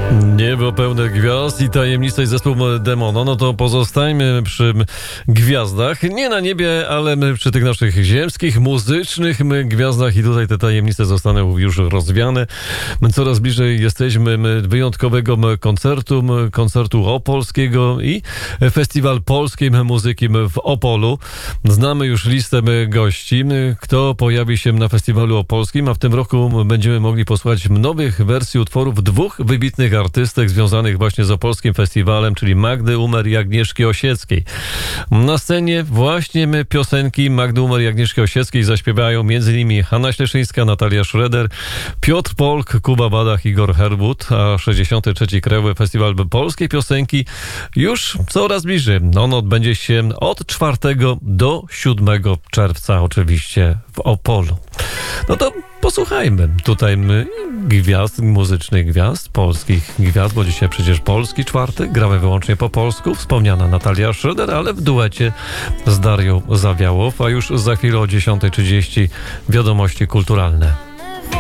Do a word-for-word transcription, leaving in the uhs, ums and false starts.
Niebo pełne gwiazd i tajemnice i zespół Demono. No to pozostańmy przy gwiazdach. Nie na niebie, ale przy tych naszych ziemskich, muzycznych gwiazdach i tutaj te tajemnice zostaną już rozwiane. Coraz bliżej jesteśmy wyjątkowego koncertu, koncertu opolskiego i Festiwal Polskiej Muzyki w Opolu. Znamy już listę gości, kto pojawi się na Festiwalu Opolskim, a w tym roku będziemy mogli posłuchać nowych wersji utworów dwóch wybitnych artystek związanych właśnie z Opolskim Festiwalem, czyli Magdy Umer i Agnieszki Osieckiej. Na scenie właśnie my piosenki Magdy Umer i Agnieszki Osieckiej zaśpiewają m.in. Hanna Śleszyńska, Natalia Schroeder, Piotr Polk, Kuba Badach, Igor Herbut, a sześćdziesiąty trzeci Krajowy Festiwal Polskiej Piosenki już coraz bliżej. On odbędzie się od czwartego do siódmego czerwca oczywiście w Opolu. No to posłuchajmy tutaj gwiazd, muzycznych gwiazd, polskich gwiazd, bo dzisiaj przecież polski czwartek, gramy wyłącznie po polsku. Wspomniana Natalia Schroeder, ale w duecie z Darią Zawiałow, a już za chwilę o dziesiąta trzydzieści wiadomości kulturalne.